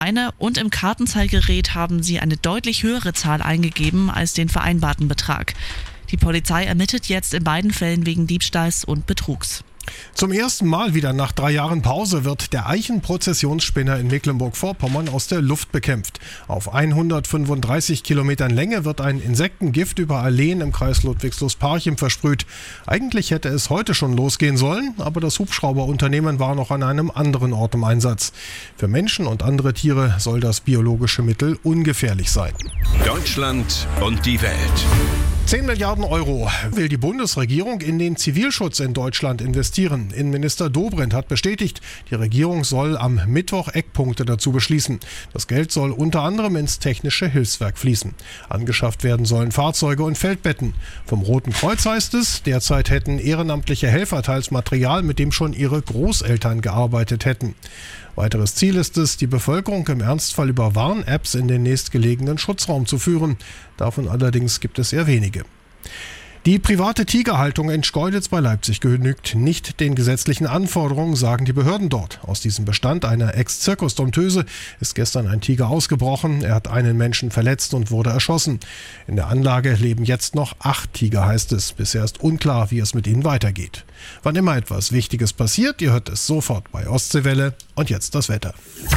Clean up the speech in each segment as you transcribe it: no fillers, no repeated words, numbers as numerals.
Und im Kartenzahlgerät haben sie eine deutlich höhere Zahl eingegeben als den vereinbarten Betrag. Die Polizei ermittelt jetzt in beiden Fällen wegen Diebstahls und Betrugs. Zum ersten Mal wieder nach 3 Jahren Pause wird der Eichenprozessionsspinner in Mecklenburg-Vorpommern aus der Luft bekämpft. Auf 135 Kilometern Länge wird ein Insektengift über Alleen im Kreis Ludwigslust-Parchim versprüht. Eigentlich hätte es heute schon losgehen sollen, aber das Hubschrauberunternehmen war noch an einem anderen Ort im Einsatz. Für Menschen und andere Tiere soll das biologische Mittel ungefährlich sein. Deutschland und die Welt. 10 Milliarden Euro will die Bundesregierung in den Zivilschutz in Deutschland investieren. Innenminister Dobrindt hat bestätigt, die Regierung soll am Mittwoch Eckpunkte dazu beschließen. Das Geld soll unter anderem ins technische Hilfswerk fließen. Angeschafft werden sollen Fahrzeuge und Feldbetten. Vom Roten Kreuz heißt es, derzeit hätten ehrenamtliche Helfer teils Material, mit dem schon ihre Großeltern gearbeitet hätten. Weiteres Ziel ist es, die Bevölkerung im Ernstfall über Warn-Apps in den nächstgelegenen Schutzraum zu führen. Davon allerdings gibt es eher wenige. Die private Tigerhaltung in Schkeuditz bei Leipzig genügt nicht den gesetzlichen Anforderungen, sagen die Behörden dort. Aus diesem Bestand einer Ex-Zirkusdompteuse ist gestern ein Tiger ausgebrochen. Er hat einen Menschen verletzt und wurde erschossen. In der Anlage leben jetzt noch 8 Tiger, heißt es. Bisher ist unklar, wie es mit ihnen weitergeht. Wann immer etwas Wichtiges passiert, ihr hört es sofort bei Ostseewelle. Und jetzt das Wetter.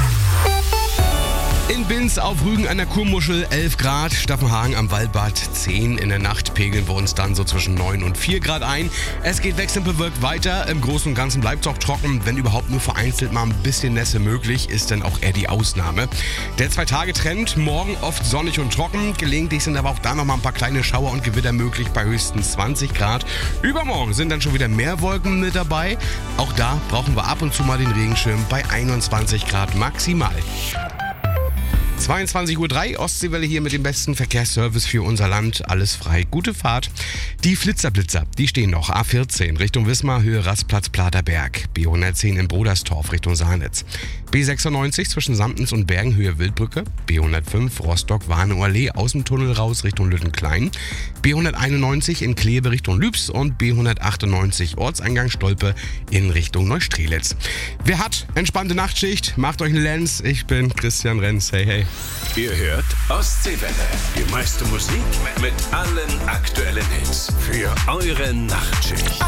In Binz auf Rügen an der Kurmuschel 11 Grad, Staffenhagen am Waldbad 10. In der Nacht pegeln wir uns dann so zwischen 9 und 4 Grad ein. Es geht wechselnd bewölkt weiter. Im Großen und Ganzen bleibt es auch trocken. Wenn überhaupt nur vereinzelt mal ein bisschen Nässe möglich, ist dann auch eher die Ausnahme. Der 2-Tage-Trend, morgen oft sonnig und trocken. Gelegentlich sind aber auch da noch mal ein paar kleine Schauer und Gewitter möglich bei höchstens 20 Grad. Übermorgen sind dann schon wieder mehr Wolken mit dabei. Auch da brauchen wir ab und zu mal den Regenschirm bei 21 Grad maximal. 22:03 Uhr, Ostseewelle hier mit dem besten Verkehrsservice für unser Land. Alles frei, gute Fahrt. Die Flitzer, die stehen noch. A14 Richtung Wismar, Höhe Rastplatz Platerberg. B110 in Broderstorf Richtung Sahnitz. B96 zwischen Samtens und Bergen, Höhe Wildbrücke. B105 Rostock-Warnow Allee aus dem Tunnel raus Richtung Lüttenklein. B191 in Kleve Richtung Lübs und B198 Ortseingang Stolpe in Richtung Neustrelitz. Wer hat entspannte Nachtschicht, macht euch eine Lenz. Ich bin Christian Renz. Hey, hey. Ihr hört Ostseewelle. Die meiste Musik mit allen aktuellen Hits für eure Nachtschicht.